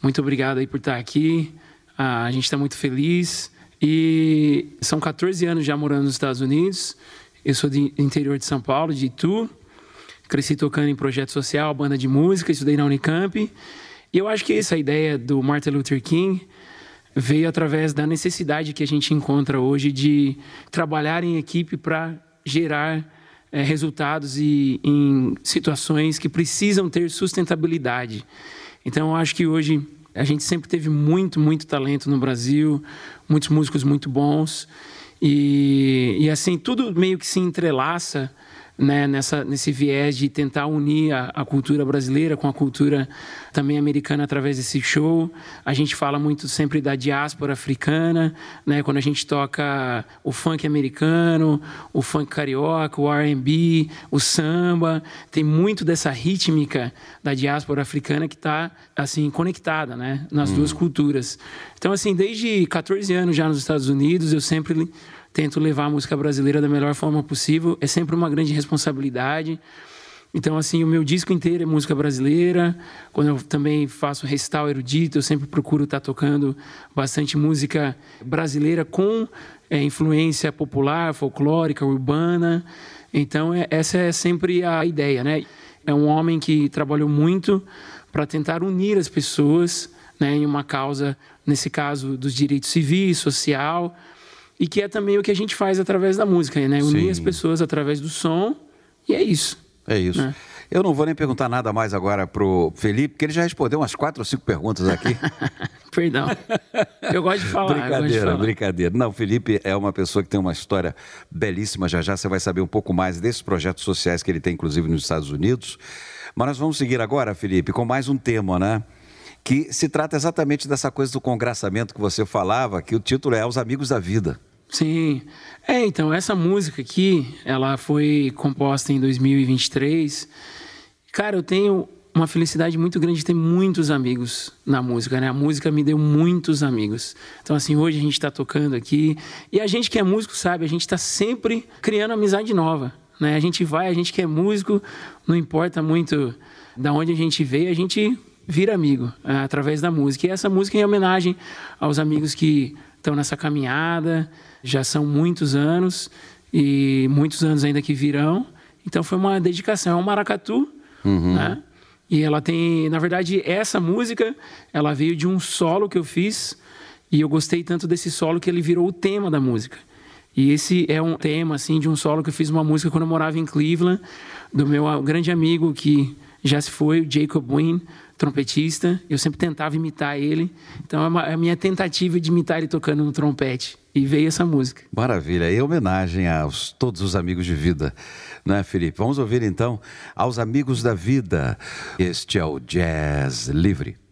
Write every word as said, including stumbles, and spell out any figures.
Muito obrigado aí por estar aqui. A gente está muito feliz. E são quatorze anos já morando nos Estados Unidos. Eu sou do interior de São Paulo, de Itu. Cresci tocando em projeto social, banda de música, estudei na Unicamp. E eu acho que essa ideia do Martin Luther King veio através da necessidade que a gente encontra hoje de trabalhar em equipe para gerar é, resultados e, em situações que precisam ter sustentabilidade. Então, eu acho que hoje a gente sempre teve muito, muito talento no Brasil, muitos músicos muito bons. E, e assim, tudo meio que se entrelaça, né, nessa, nesse viés de tentar unir a, a cultura brasileira com a cultura também americana através desse show. A gente fala muito sempre da diáspora africana, né, quando a gente toca o funk americano, o funk carioca, o R and B, o samba. Tem muito dessa rítmica da diáspora africana que está assim, conectada, né, nas hum. duas culturas. Então, assim, desde quatorze anos já nos Estados Unidos, eu sempre tento levar a música brasileira da melhor forma possível. É sempre uma grande responsabilidade. Então, assim, o meu disco inteiro é música brasileira. Quando eu também faço recital erudito, eu sempre procuro estar tocando bastante música brasileira com é, influência popular, folclórica, urbana. Então, é, essa é sempre a ideia, né? É um homem que trabalhou muito para tentar unir as pessoas, né, em uma causa, nesse caso, dos direitos civis, social, e que é também o que a gente faz através da música, né? Unir Sim. as pessoas através do som, e é isso. É isso. Né? Eu não vou nem perguntar nada mais agora pro Felipe, porque ele já respondeu umas quatro ou cinco perguntas aqui. Perdão. Eu gosto de falar. Brincadeira, de falar. brincadeira. Não, o Felipe é uma pessoa que tem uma história belíssima. Já já você vai saber um pouco mais desses projetos sociais que ele tem, inclusive, nos Estados Unidos. Mas nós vamos seguir agora, Felipe, com mais um tema, né? Que se trata exatamente dessa coisa do congraçamento que você falava, que o título é Os Amigos da Vida. Sim. É, então, essa música aqui, ela foi composta em dois mil e vinte e três. Cara, eu tenho uma felicidade muito grande de ter muitos amigos na música, né? A música me deu muitos amigos. Então, assim, hoje a gente está tocando aqui. E a gente que é músico, sabe, a gente está sempre criando amizade nova, né? A gente vai, a gente que é músico, não importa muito de onde a gente veio, a gente vira amigo, é, através da música. E essa música é em homenagem aos amigos que estão nessa caminhada, já são muitos anos, e muitos anos ainda que virão. Então foi uma dedicação, é um maracatu, uhum. né? E ela tem, na verdade, essa música, ela veio de um solo que eu fiz, e eu gostei tanto desse solo que ele virou o tema da música. E esse é um tema, assim, de um solo que eu fiz uma música quando eu morava em Cleveland, do meu grande amigo que já se foi, o Jacob Wynn, trompetista. Eu sempre tentava imitar ele. Então, é, uma, é a minha tentativa de imitar ele tocando no trompete. E veio essa música. Maravilha. E homenagem a todos os amigos de vida, né, Felipe? Vamos ouvir, então, Aos Amigos da Vida. Este é o Jazz Livre.